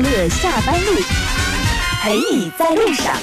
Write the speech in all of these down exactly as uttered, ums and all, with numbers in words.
乐下班路，陪你在路上。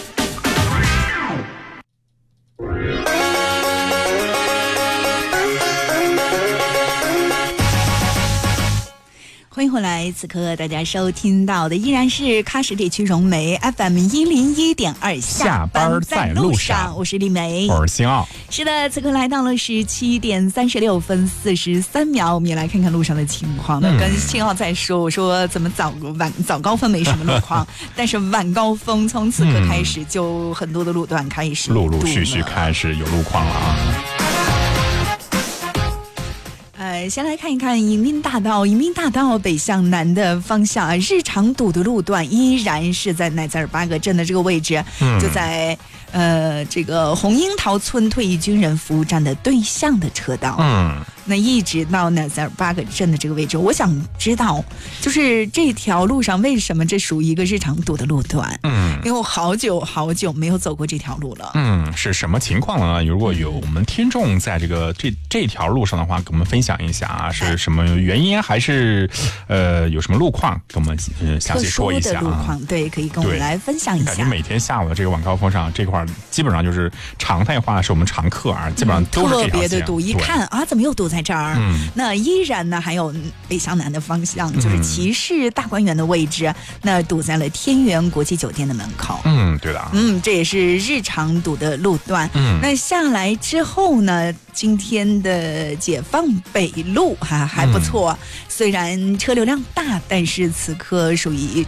欢迎回来，此刻大家收听到的依然是喀什地区融媒 F M 一零一点二，下班在路上，我是丽梅， 我是星奥。 是的，此刻来到了十七点三十六分四十三秒，我们也来看看路上的情况。那、嗯、跟星奥在说，我说怎么早晚早高峰没什么路况，但是晚高峰从此刻开始就很多的路段开始陆陆续续开始有路况了啊。 呃，先来看一看迎宾大道，迎宾大道北向南的方向，日常堵的路段依然是在乃扎尔巴格镇的这个位置，嗯、就在呃这个红樱桃村退役军人服务站的对向的车道。嗯。那一直到乃扎尔巴格镇的这个位置，我想知道，就是这条路上为什么这属于一个日常堵的路段？嗯，因为我好久好久没有走过这条路了。 嗯，是什么情况呢？如果有我们听众在这个这这条路上的话，给我们分享一下啊，是什么原因，还是呃有什么路况，跟我们呃详细说一下啊。 特殊的路况，对，可以跟我们来分享一下。 感觉每天下午的这个晚高峰上这块基本上就是常态化，是我们常客啊，基本上都是这条线。 特别的堵，一看啊，怎么又堵在这儿？嗯，那依然呢，还有北向南的方向，就是骑士大观园的位置，嗯、那堵在了天元国际酒店的门口。 嗯，对的。 嗯，这也是日常堵的路段。嗯，那下来之后呢，今天的解放北路哈、啊、还不错、嗯，虽然车流量大，但是此刻属于